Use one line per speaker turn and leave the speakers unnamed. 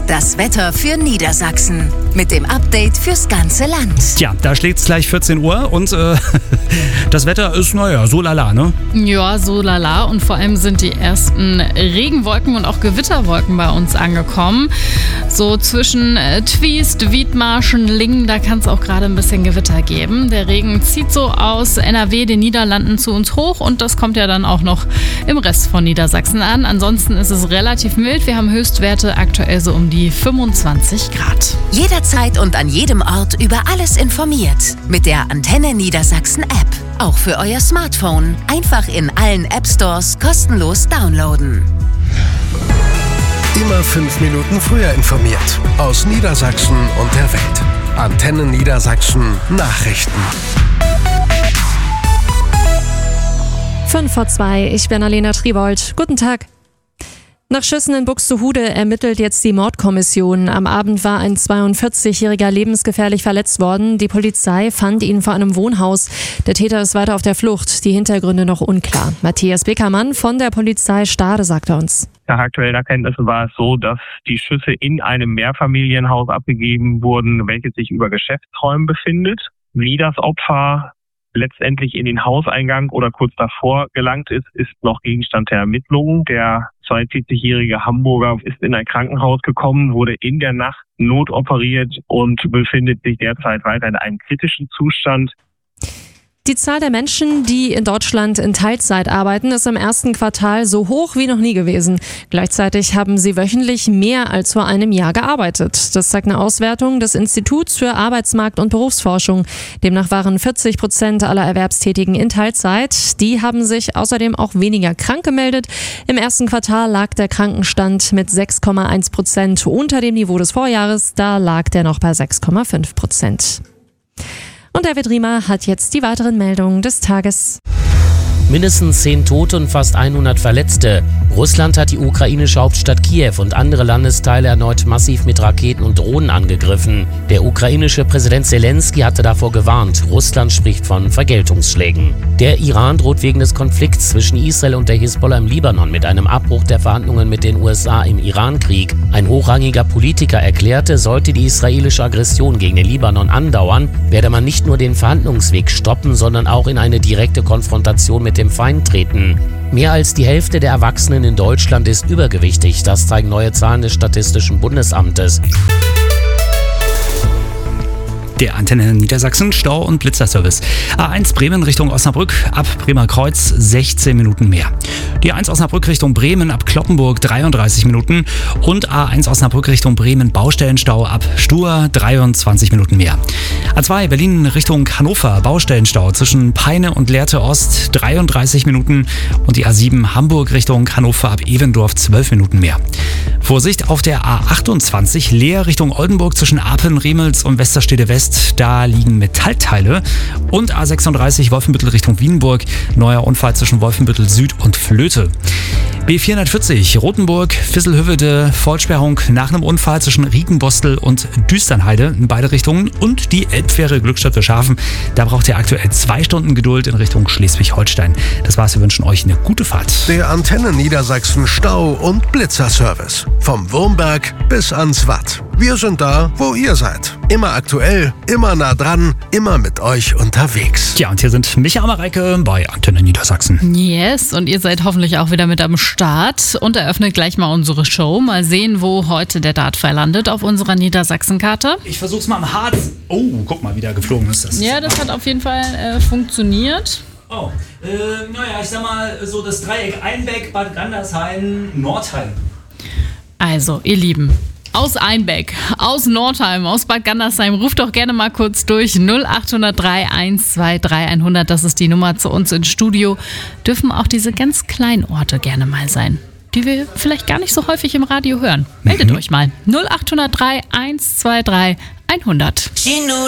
Das Wetter für Niedersachsen mit dem Update fürs ganze Land.
Tja, da schlägt's gleich 14 Uhr und das Wetter ist, so lala, ne?
Ja, so lala, und vor allem sind die ersten Regenwolken und auch Gewitterwolken bei uns angekommen. So zwischen Twiest, Wiedmarschen, Lingen, da kann es auch gerade ein bisschen Gewitter geben. Der Regen zieht so aus NRW, den Niederlanden zu uns hoch, und das kommt ja dann auch noch im Rest von Niedersachsen an. Ansonsten ist es relativ mild. Wir haben Höchstwerte aktuell so um die 25 Grad.
Jederzeit und an jedem Ort über alles informiert. Mit der Antenne Niedersachsen App. Auch für euer Smartphone. Einfach in allen App-Stores kostenlos downloaden.
Immer 5 Minuten früher informiert. Aus Niedersachsen und der Welt. Antenne Niedersachsen Nachrichten.
5:02, ich bin Alena Tribold. Guten Tag. Nach Schüssen in Buxtehude ermittelt jetzt die Mordkommission. Am Abend war ein 42-Jähriger lebensgefährlich verletzt worden. Die Polizei fand ihn vor einem Wohnhaus. Der Täter ist weiter auf der Flucht. Die Hintergründe noch unklar. Matthias Beckermann von der Polizei Stade sagt uns.
Nach aktuellen Erkenntnissen war es so, dass die Schüsse in einem Mehrfamilienhaus abgegeben wurden, welches sich über Geschäftsräumen befindet. Wie das Opfer letztendlich in den Hauseingang oder kurz davor gelangt ist noch Gegenstand der Ermittlungen. Der 42-jährige Hamburger ist in ein Krankenhaus gekommen, wurde in der Nacht notoperiert und befindet sich derzeit weiter in einem kritischen Zustand.
Die Zahl der Menschen, die in Deutschland in Teilzeit arbeiten, ist im ersten Quartal so hoch wie noch nie gewesen. Gleichzeitig haben sie wöchentlich mehr als vor einem Jahr gearbeitet. Das zeigt eine Auswertung des Instituts für Arbeitsmarkt- und Berufsforschung. Demnach waren 40% aller Erwerbstätigen in Teilzeit. Die haben sich außerdem auch weniger krank gemeldet. Im ersten Quartal lag der Krankenstand mit 6,1% unter dem Niveau des Vorjahres. Da lag der noch bei 6,5%. Und David Riemer hat jetzt die weiteren Meldungen des Tages.
Mindestens 10 Tote und fast 100 Verletzte. Russland hat die ukrainische Hauptstadt Kiew und andere Landesteile erneut massiv mit Raketen und Drohnen angegriffen. Der ukrainische Präsident Zelensky hatte davor gewarnt. Russland spricht von Vergeltungsschlägen. Der Iran droht wegen des Konflikts zwischen Israel und der Hisbollah im Libanon mit einem Abbruch der Verhandlungen mit den USA im Irankrieg. Ein hochrangiger Politiker erklärte, sollte die israelische Aggression gegen den Libanon andauern, werde man nicht nur den Verhandlungsweg stoppen, sondern auch in eine direkte Konfrontation mit dem Feind treten. Mehr als die Hälfte der Erwachsenen in Deutschland ist übergewichtig. Das zeigen neue Zahlen des Statistischen Bundesamtes.
Der Antenne Niedersachsen Stau- und Blitzerservice. A1 Bremen Richtung Osnabrück ab Bremer Kreuz 16 Minuten mehr. Die A1 Osnabrück Richtung Bremen ab Cloppenburg 33 Minuten und A1 Osnabrück Richtung Bremen Baustellenstau ab Stur 23 Minuten mehr. A2 Berlin Richtung Hannover Baustellenstau zwischen Peine und Lehrte Ost 33 Minuten und die A7 Hamburg Richtung Hannover ab Evendorf 12 Minuten mehr. Vorsicht auf der A28 Leer Richtung Oldenburg zwischen Apen, Riemels und Westerstede West. Da liegen Metallteile. Und A36 Wolfenbüttel Richtung Wienburg. Neuer Unfall zwischen Wolfenbüttel Süd und Flöte. B440 Rothenburg, Visselhövede, Vollsperrung nach einem Unfall zwischen Riekenbostel und Düsternheide in beide Richtungen. Und die Elbfähre Glückstadt für Schafen. Da braucht ihr aktuell 2 Stunden Geduld in Richtung Schleswig-Holstein. Das war's, wir wünschen euch eine gute Fahrt.
Der Antenne Niedersachsen Stau- und Blitzerservice. Vom Wurmberg bis ans Watt. Wir sind da, wo ihr seid. Immer aktuell, immer nah dran, immer mit euch unterwegs.
Ja, und hier sind Micha und Mareike bei Antenne Niedersachsen.
Yes, und ihr seid hoffentlich auch wieder mit am Start und eröffnet gleich mal unsere Show. Mal sehen, wo heute der Dartpfeil landet auf unserer Niedersachsen-Karte.
Ich versuch's mal am Harz. Oh, guck mal, wie der geflogen ist.
Ja, das hat auf jeden Fall funktioniert.
Oh, ich sag mal, so das Dreieck Einbeck, Bad Gandersheim, Nordheim.
Also, ihr Lieben, aus Einbeck, aus Nordheim, aus Bad Gandersheim, ruft doch gerne mal kurz durch 0803 123 100. Das ist die Nummer zu uns ins Studio. Dürfen auch diese ganz kleinen Orte gerne mal sein, die wir vielleicht gar nicht so häufig im Radio hören. Meldet euch mal 0803 123 100.